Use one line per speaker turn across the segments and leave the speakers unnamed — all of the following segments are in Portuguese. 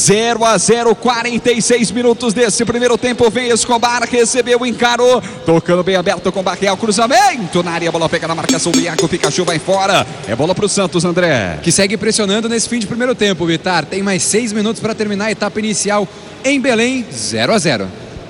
0-0, 46 minutos desse primeiro tempo. Vem Escobar, recebeu, encarou, tocando bem aberto com Barreal, cruzamento na área, a bola pega na marcação do Iago, Pikachu vai fora. É bola pro Santos, André.
Que segue pressionando nesse fim de primeiro tempo, Vitar. Tem mais 6 minutos para terminar a etapa inicial em Belém, 0-0.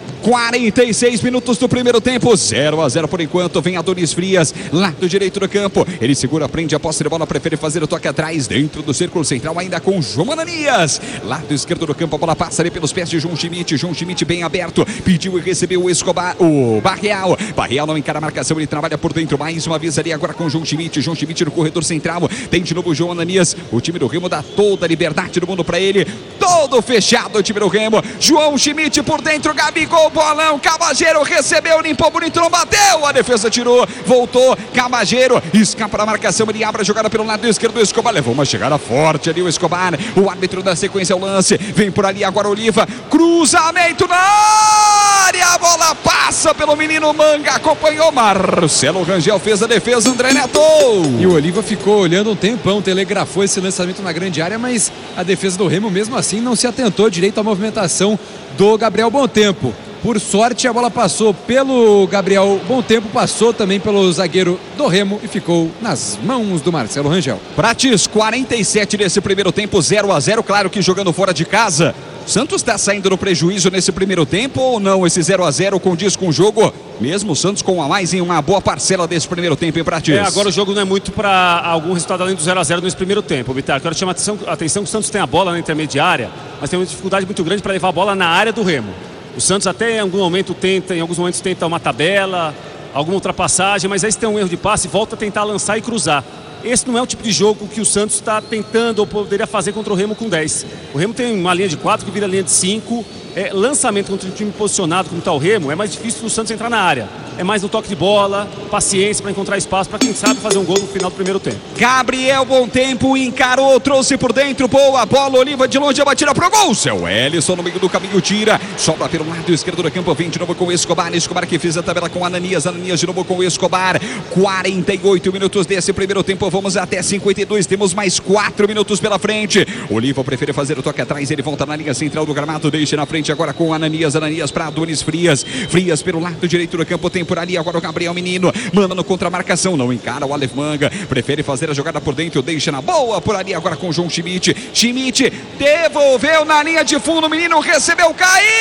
46 minutos do primeiro tempo, 0-0 por enquanto. Vem Adonis Frias, lado direito do campo. Ele segura, prende a posse de bola, prefere fazer o toque atrás, dentro do círculo central, ainda com João Ananias. Lado esquerdo do campo, a bola passa ali pelos pés de João Schmidt. João Schmidt bem aberto, pediu e recebeu o Escobar, o Barreal. Barreal não encara a marcação, ele trabalha por dentro mais uma vez ali agora com João Schmidt. João Schmidt no corredor central, tem de novo o João Ananias. O time do Remo dá toda a liberdade do mundo para ele. Todo fechado o time do Remo. João Schmidt por dentro, Gabigol. Bolão, Cavageiro recebeu, limpou bonito, não bateu, a defesa tirou, voltou, Cavageiro escapa da marcação, ele abre a jogada pelo lado esquerdo, o Escobar levou uma chegada forte ali, o Escobar, o árbitro da sequência ao lance, vem por ali agora Oliva, cruzamento na área, a bola passa pelo menino Manga, acompanhou Marcelo Rangel, fez a defesa, André Neto.
E o Oliva ficou olhando um tempão, telegrafou esse lançamento na grande área, mas a defesa do Remo mesmo assim não se atentou direito à movimentação do Gabriel Bontempo. Por sorte, a bola passou pelo Gabriel Bontempo, passou também pelo zagueiro do Remo e ficou nas mãos do Marcelo Rangel.
Prates, 47 desse primeiro tempo, 0-0, claro que jogando fora de casa. Santos está saindo no prejuízo nesse primeiro tempo ou não? Esse 0-0 condiz com o jogo? Mesmo o Santos com a mais em uma boa parcela desse primeiro tempo, em Prates.
Agora o jogo não é muito para algum resultado além do 0-0 nesse primeiro tempo, Vitar. Quero chamar a atenção que o Santos tem a bola na intermediária, mas tem uma dificuldade muito grande para levar a bola na área do Remo. O Santos até em algum momento tenta, em alguns momentos tenta uma tabela, alguma ultrapassagem, mas aí se tem um erro de passe, volta a tentar lançar e cruzar. Esse não é o tipo de jogo que o Santos está tentando ou poderia fazer contra o Remo com 10. O Remo tem uma linha de 4 que vira linha de 5. Lançamento contra um time posicionado como está o Remo, é mais difícil do Santos entrar na área. É mais no toque de bola, paciência para encontrar espaço para quem sabe fazer um gol no final do primeiro tempo.
Gabriel Bontempo encarou, trouxe por dentro, boa bola, Oliva de longe, a batida pro gol. Seu Ellison no meio do caminho tira, sobra pelo lado esquerdo do campo, vem de novo com o Escobar. Escobar que fez a tabela com Ananias, Ananias de novo com o Escobar. 48 minutos desse primeiro tempo, vamos até 52, temos mais 4 minutos pela frente. Oliva prefere fazer o toque atrás, ele volta na linha central do gramado, deixa na frente agora com Ananias, Ananias para Adonis Frias. Frias pelo lado direito do campo, tem por ali agora o Gabriel Menino, manda no contra-marcação, não encara o Aleph Manga, prefere fazer a jogada por dentro, deixa na boa por ali agora com o João Schmidt. Schmidt devolveu na linha de fundo, o menino recebeu,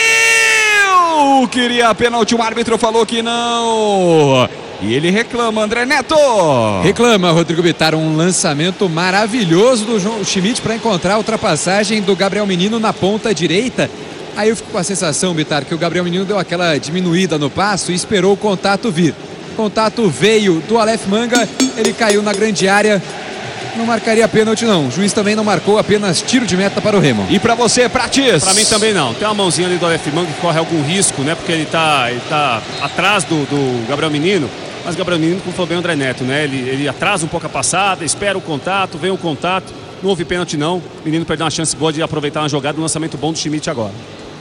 caiu! Queria pênalti, o árbitro falou que não. E ele reclama, André Neto.
Reclama, Rodrigo Vitar, um lançamento maravilhoso do João Schmidt para encontrar a ultrapassagem do Gabriel Menino na ponta direita. Aí eu fico com a sensação, Bitar, que o Gabriel Menino deu aquela diminuída no passo e esperou o contato vir. O contato veio do Aleph Manga, ele caiu na grande área. Não marcaria pênalti não, o juiz também não marcou, apenas tiro de meta para o Remo.
E para você, Prates?
Para mim também não, tem uma mãozinha ali do Aleph Manga que corre algum risco, né? Porque ele tá atrás do Gabriel Menino. Mas o Gabriel Menino, como falou bem o André Neto, né? Ele atrasa um pouco a passada, espera o contato, vem o contato. Não houve pênalti não, o menino perdeu uma chance boa de aproveitar uma jogada, um lançamento bom do Schmidt agora.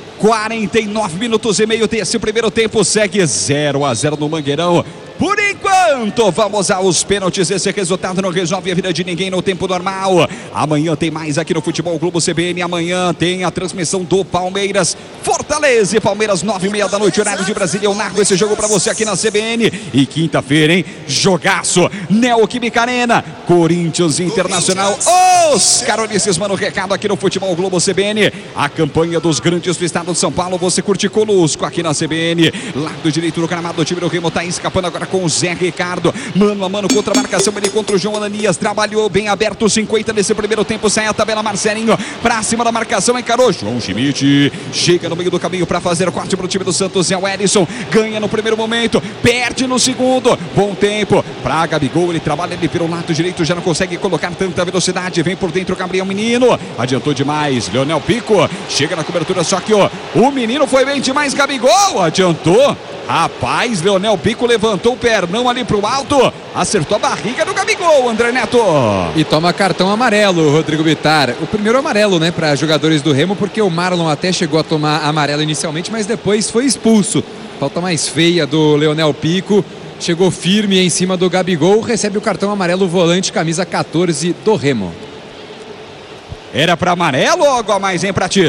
49 minutos e meio desse primeiro tempo, segue 0-0 no Mangueirão. Por enquanto, vamos aos pênaltis. Esse resultado não resolve a vida de ninguém no tempo normal. Amanhã tem mais aqui no Futebol Globo CBN. Amanhã tem a transmissão do Palmeiras, Fortaleza e Palmeiras, 9h30 da noite, horário de Brasília. Eu narro esse jogo pra você aqui na CBN. E quinta-feira, hein? Jogaço, Neoquímica Arena, Corinthians Internacional. Os Carolices, mano, recado aqui no Futebol Globo CBN. A campanha dos grandes do estado de São Paulo, você curte conosco aqui na CBN. Lado direito do gramado, o time do Remo tá escapando agora com o Zé Ricardo, mano a mano contra a marcação, ele contra o João Ananias, trabalhou bem aberto, 50 nesse primeiro tempo, sai a tabela, Marcelinho pra cima da marcação, encarou João Schmidt, chega no meio do caminho pra fazer o corte pro time do Santos, é o Ellison, ganha no primeiro momento, perde no segundo, bom tempo pra Gabigol, ele trabalha ali pelo lado direito, já não consegue colocar tanta velocidade, vem por dentro o Gabriel Menino, adiantou demais, Leonel Pico, chega na cobertura, só que o menino foi bem demais, Gabigol, adiantou. Rapaz, Leonel Pico levantou o pernão ali pro alto, acertou a barriga do Gabigol, André Neto.
E toma cartão amarelo, Rodrigo Vitar. O primeiro amarelo, né, para jogadores do Remo, porque o Marlon até chegou a tomar amarelo inicialmente, mas depois foi expulso. Falta mais feia do Leonel Pico, chegou firme em cima do Gabigol, recebe o cartão amarelo, volante, camisa 14 do Remo.
Era para amarelo ou algo a mais, hein, Prates?